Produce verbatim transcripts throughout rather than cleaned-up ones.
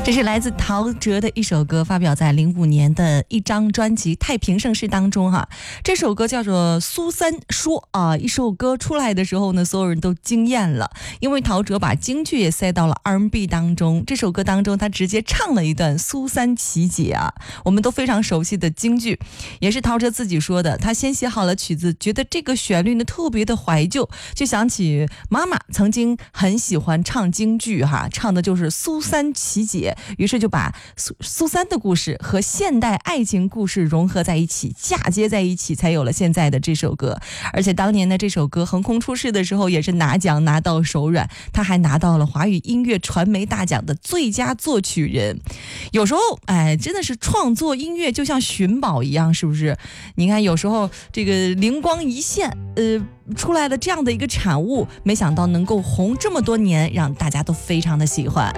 这是来自陶喆的一首歌，发表在零五年的一张专辑《太平盛世》当中哈。这首歌叫做《苏三说》啊，一首歌出来的时候呢，所有人都惊艳了，因为陶喆把京剧也塞到了 R and B 当中。这首歌当中，他直接唱了一段苏三起解啊，我们都非常熟悉的京剧，也是陶喆自己说的。他先写好了曲子，觉得这个旋律呢特别的怀旧，就想起妈妈曾经很喜欢唱京剧哈，唱的就是苏三起解。于是就把苏苏三的故事和现代爱情故事融合在一起，嫁接在一起，才有了现在的这首歌。而且当年的这首歌横空出世的时候，也是拿奖拿到手软，他还拿到了华语音乐传媒大奖的最佳作曲人。有时候哎，真的是创作音乐就像寻宝一样，是不是？你看有时候这个灵光一现，呃出来了这样的一个产物，没想到能够红这么多年，让大家都非常的喜欢。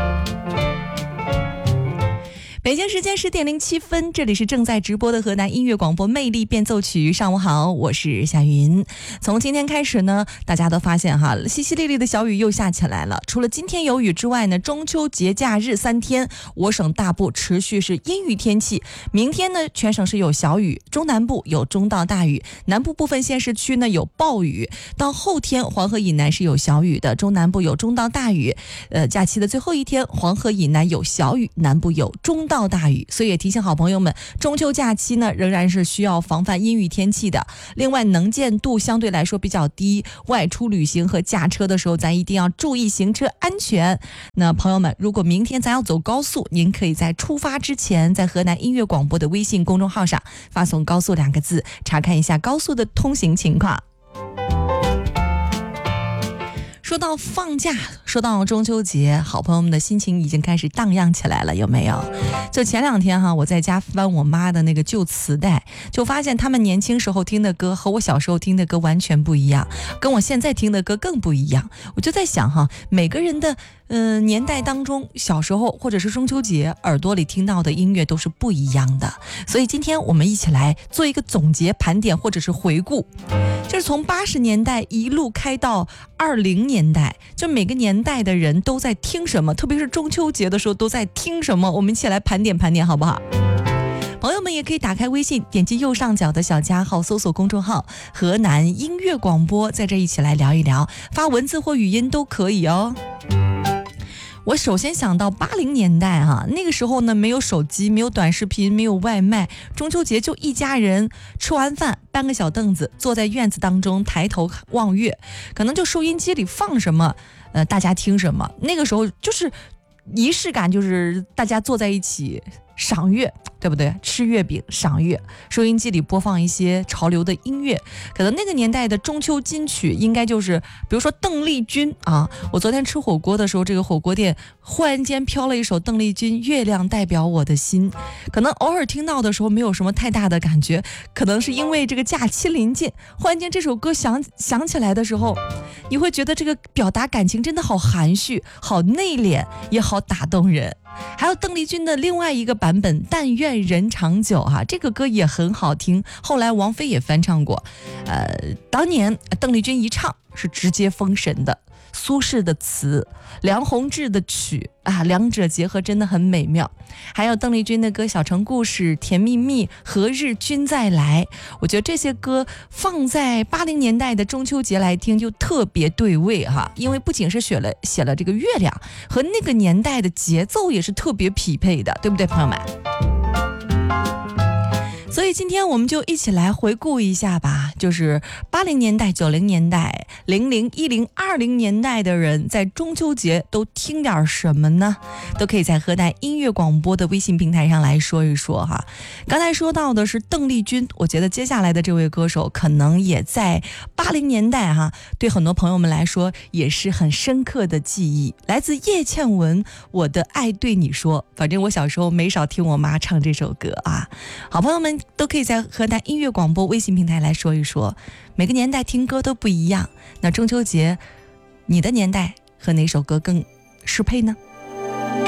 北京时间十点零七分，这里是正在直播的河南音乐广播魅力变奏曲。上午好，我是夏云。从今天开始呢，大家都发现哈，淅淅沥沥的小雨又下起来了。除了今天有雨之外呢，中秋节假日三天，我省大部持续是阴雨天气。明天呢，全省是有小雨，中南部有中到大雨，南部部分县市区呢有暴雨。到后天，黄河以南是有小雨的，中南部有中到大雨。呃，假期的最后一天，黄河以南有小雨，南部有中到大雨，所以也提醒好朋友们，中秋假期呢仍然是需要防范阴雨天气的。另外能见度相对来说比较低，外出旅行和驾车的时候咱一定要注意行车安全。那朋友们，如果明天咱要走高速，您可以在出发之前在河南音乐广播的微信公众号上发送高速两个字，查看一下高速的通行情况。说到放假，说到中秋节，好朋友们的心情已经开始荡漾起来了，有没有？就前两天哈，我在家翻我妈的那个旧磁带，就发现他们年轻时候听的歌和我小时候听的歌完全不一样，跟我现在听的歌更不一样。我就在想哈，每个人的嗯、呃、年代当中，小时候或者是中秋节耳朵里听到的音乐都是不一样的。所以今天我们一起来做一个总结盘点或者是回顾，就是从八十年代一路开到二零年代，就每个年代的人都在听什么，特别是中秋节的时候都在听什么，我们一起来盘点盘点好不好？朋友们也可以打开微信，点击右上角的小加号，搜索公众号河南音乐广播，在这一起来聊一聊，发文字或语音都可以哦。我首先想到八零年代哈、啊，那个时候呢，没有手机，没有短视频，没有外卖，中秋节就一家人吃完饭，搬个小凳子，坐在院子当中，抬头望月，可能就收音机里放什么，呃，大家听什么。那个时候就是仪式感，就是大家坐在一起赏月，对不对？吃月饼赏月，收音机里播放一些潮流的音乐。可能那个年代的中秋金曲应该就是比如说邓丽君啊，我昨天吃火锅的时候，这个火锅店忽然间飘了一首邓丽君《月亮代表我的心》，可能偶尔听到的时候没有什么太大的感觉，可能是因为这个假期临近，忽然间这首歌响响起来的时候，你会觉得这个表达感情真的好含蓄，好内敛，也好打动人。还有邓丽君的另外一个版本《但愿人长久》哈、啊，这个歌也很好听，后来王菲也翻唱过。呃，当年邓丽君一唱是直接封神的，苏轼的词，梁鸿志的曲啊，两者结合真的很美妙。还有邓丽君的歌《小城故事》、《甜蜜蜜》、《何日君再来》，我觉得这些歌放在八零年代的中秋节来听就特别对味哈，因为不仅是写了写了这个月亮，和那个年代的节奏也是特别匹配的，对不对，朋友们？所以今天我们就一起来回顾一下吧，就是八零年代、九零年代、零零、一零、二零年代的人在中秋节都听点什么呢？都可以在河南音乐广播的微信平台上来说一说哈。刚才说到的是邓丽君，我觉得接下来的这位歌手可能也在八零年代哈，对很多朋友们来说也是很深刻的记忆。来自叶倩文《我的爱对你说》，反正我小时候没少听我妈唱这首歌啊。好朋友们都可以在河南音乐广播微信平台来说一说，每个年代听歌都不一样，那中秋节你的年代和哪首歌更适配呢？